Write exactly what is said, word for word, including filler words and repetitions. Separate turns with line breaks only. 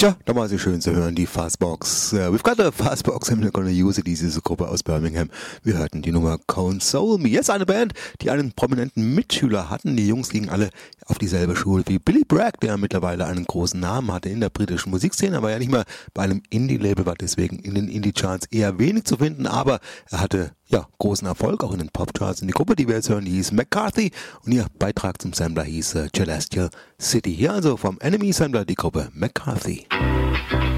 Tja, da war sie schön zu hören, die Fuzzbox. Uh, we've got a Fuzzbox, I'm not gonna use it, diese Gruppe aus Birmingham. Wir hörten die Nummer Console Me. Jetzt eine Band, die einen prominenten Mitschüler hatten. Die Jungs gingen alle auf dieselbe Schule wie Billy Bragg, der mittlerweile einen großen Namen hatte in der britischen Musikszene, aber ja nicht mal bei einem Indie-Label, war deswegen in den Indie-Charts eher wenig zu finden, aber er hatte ja großen Erfolg, auch in den Pop-Charts. Und die Gruppe, die wir jetzt hören, die hieß McCarthy und ihr Beitrag zum Sampler hieß uh, Celestial City. Hier also vom Enemy Sampler die Gruppe McCarthy.